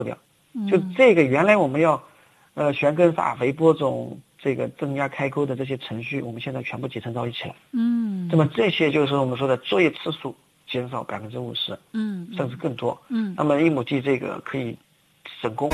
掉。就这个原来我们要悬根法、微播种、这个增压开沟的这些程序，我们现在全部集成到一起了。那么这些就是我们说的作业次数减少50%，甚至更多。那么1亩地这个可以省工。